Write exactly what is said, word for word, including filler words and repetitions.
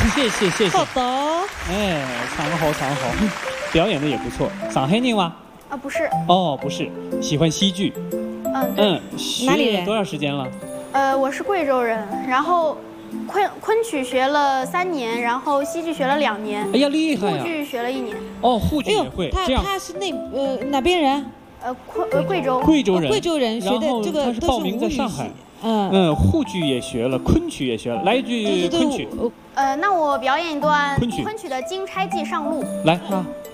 谢谢谢谢。 好的。 哎，唱得好，唱得好，表演的也不错。上海人哇？ 啊，不是。 哦，不是，喜欢戏剧。 嗯， 嗯， 哪里人？ 多少时间了？ 呃，我是贵州人，然后昆昆曲学了三年，然后戏剧学了两年。 哎呀，厉害呀！ 沪剧学了一年。 哦，沪剧哎也会。 他这样， 他是那呃哪边人？ 呃，昆呃贵州。 贵州人。 贵州人学的这个他是报名在上海。 嗯嗯，沪剧也学了，昆曲也学了，来一句昆曲。 呃，那我表演一段昆曲昆曲的《金钗记上路》。 来。 啊。